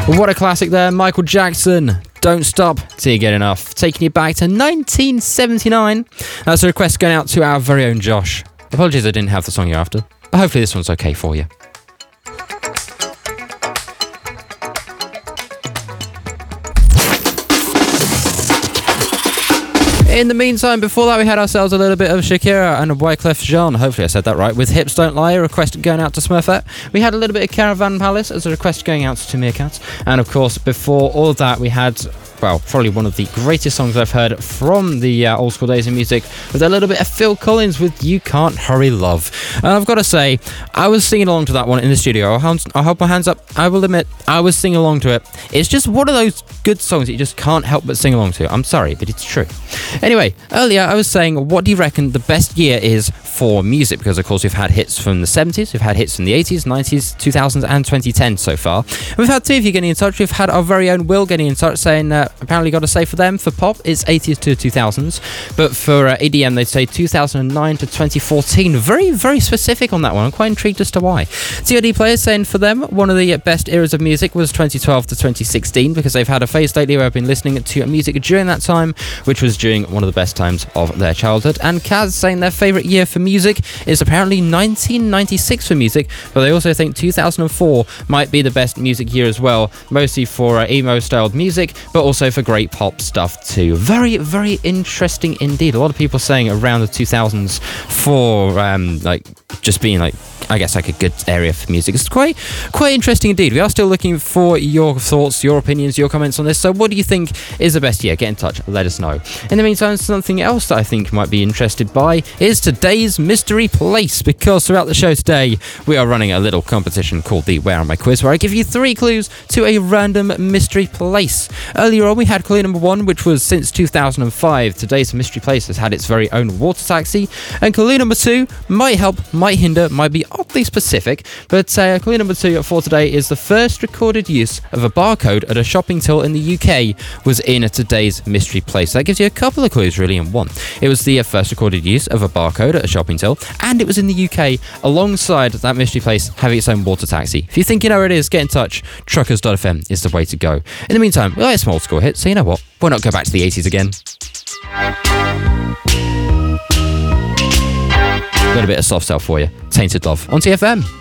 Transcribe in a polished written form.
What a classic there, Michael Jackson. Don't Stop Till You Get Enough. Taking you back to 1979. That's a request going out to our very own Josh. Apologies I didn't have the song you're after, but hopefully this one's okay for you. In the meantime, before that, we had ourselves a little bit of Shakira and Wyclef Jean. Hopefully I said that right. With Hips Don't Lie, a request going out to Smurfette. We had a little bit of Caravan Palace as a request going out to Meerkat. And of course, before all of that, we had, well, probably one of the greatest songs I've heard from the old school days of music, with a little bit of Phil Collins with You Can't Hurry Love. And I've got to say, I was singing along to that one in the studio. I'll hold my hands up. I will admit, I was singing along to it. It's just one of those good songs that you just can't help but sing along to. I'm sorry, but it's true. Anyway, earlier I was saying, what do you reckon the best year is for music? Because of course we've had hits from the 70s, we've had hits from the 80s, 90s, 2000s and 2010 so far. We've had two of you getting in touch. We've had our very own Will getting in touch saying apparently got to say for them, for pop it's 80s to 2000s, but for EDM they'd say 2009 to 2014. Very, very specific on that one. I'm quite intrigued as to why. TOD players saying for them one of the best eras of music was 2012 to 2016, because they've had a phase lately where I've been listening to music during that time, which was during one of the best times of their childhood. And Kaz saying their favourite year for music is apparently 1996 for music, but they also think 2004 might be the best music year as well, mostly for emo styled music, but also for great pop stuff too. Very, very interesting indeed. A lot of people saying around the 2000s for like just being like, I guess, like a good area for music. It's quite interesting indeed. We are still looking for your thoughts, your opinions, your comments on this. So what do you think is the best year? Get in touch, let us know. In the meantime, something else that I think you might be interested by is today's mystery place, because throughout the show today we are running a little competition called the Where Am I Quiz, where I give you 3 clues to a random mystery place. Earlier on we had clue number 1, which was since 2005 today's mystery place has had its very own water taxi, and clue number 2 might help, might hinder, might be oddly specific, but clue number 2 for today is the first recorded use of a barcode at a shopping till in the UK was in today's mystery place. That gives you a couple of clues really in one. It was the first recorded use of a barcode at a shopping till, and it was in the UK, alongside that mystery place having its own water taxi. If you think you know where it is, get in touch. Truckers.fm is the way to go. In the meantime, we like a small school hit, so you know what? Why not go back to the 80s again? A little bit of soft cell for you. Tainted Love on TFM.